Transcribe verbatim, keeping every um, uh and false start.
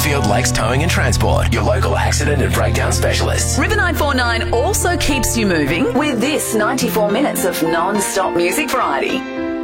Field Lakes Towing and Transport, your local accident and breakdown specialists. River nine four nine also keeps you moving with this ninety-four minutes of non-stop music variety.